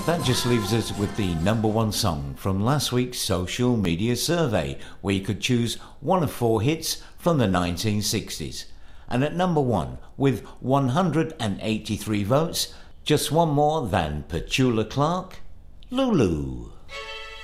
That just leaves us with the number one song from last week's social media survey, where you could choose one of 4 hits from the 1960s. And at number one, with 183 votes, just one more than Petula Clark, Lulu.